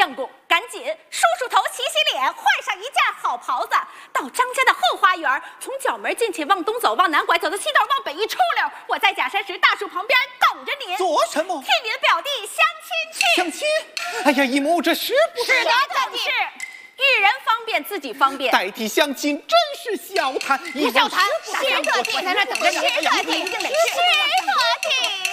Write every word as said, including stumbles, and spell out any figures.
相公，赶紧梳梳头、洗洗脸，换上一件好袍子，到张家的后花园，从角门进去，往东走，往南拐，走到西头，往北一出溜，我在假山石大树旁边等着您。 做什么？ 替您的表弟相亲去。 相亲？哎呀，姨母，这是不是？ 是的，可是遇人方便，自己方便。 代替相亲真是笑谈， 不笑谈，是客气， 我在这等着你。 是客气，是客气。